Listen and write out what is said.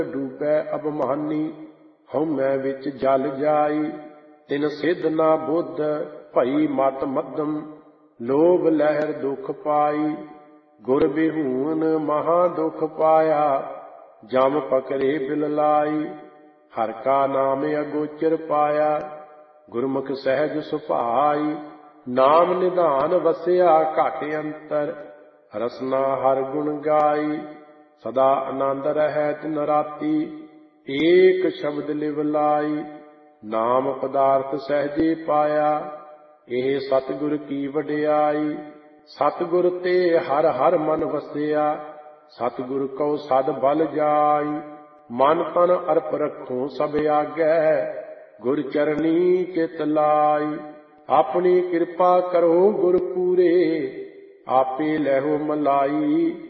ਡੂਬੈ ਅਭਮਾਨੀ, ਹਉਮੈ ਵਿੱਚ ਜਲ ਜਾਈ। ਤਿਨ ਸਿੱਧ ਨਾ ਬੁੱਧ, ਭਈ ਮਤ ਮੱਧਮ, ਲੋਭ ਲਹਿਰ ਦੁਖ ਪਾਈ। ਗੁਰ ਬਿਹੂਨ ਮਹਾ ਦੁਖ ਪਾਇਆ, ਜਮ ਪਕਰੇ ਬਿਲ ਲਾਈ। ਹਰ ਕਾ ਨਾਮ ਅਗੋਚਰ ਪਾਇਆ, ਗੁਰਮੁਖ ਸਹਿਜ ਸੁਭਾਈ। ਨਾਮ ਨਿਧਾਨ ਵਸਿਆ ਘਟ ਅੰਤਰ, ਰਸਨਾ ਹਰ ਗੁਣ ਗਾਈ। ਸਦਾ ਆਨੰਦ ਰਹਿ ਤਿਨ ਰਾਤੀ, ਏਕ ਸ਼ਬਦ ਲਿਵ ਲਾਈ। ਨਾਮ ਪਦਾਰਥ ਸਹਿਜੇ ਪਾਇਆ, ਇਹ ਸਤਿਗੁਰ ਕੀ ਵਡਿਆਈ। ਸਤਿਗੁਰ ਤੇ ਹਰ ਹਰ ਮਨ ਵਸਿਆ, ਸਤਿਗੁਰ ਕਉ ਸਦ ਬਲ ਜਾਈ। ਮਨ ਤਨ ਅਰਪ ਰੱਖੋ ਸਭ ਆਗੈ, ਗੁਰ ਚਰਨੀ ਚਿਤ ਲਾਈ। ਆਪਣੀ ਕਿਰਪਾ ਕਰੋ ਗੁਰ ਪੂਰੇ, ਆਪੇ ਲੈਹੋ ਮਲਾਈ।